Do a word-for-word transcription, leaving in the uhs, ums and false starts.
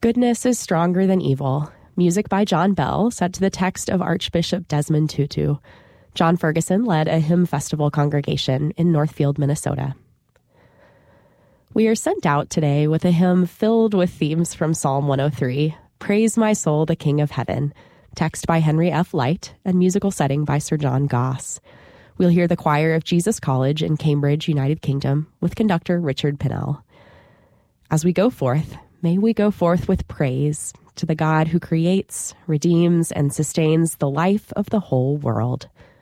Goodness is Stronger Than Evil, music by John Bell, set to the text of Archbishop Desmond Tutu. John Ferguson led a hymn festival congregation in Northfield, Minnesota. We are sent out today with a hymn filled with themes from Psalm one oh three, Praise My Soul, the King of Heaven, text by Henry F. Light and musical setting by Sir John Goss. We'll hear the choir of Jesus College in Cambridge, United Kingdom, with conductor Richard Pinnell. As we go forth, may we go forth with praise to the God who creates, redeems, and sustains the life of the whole world.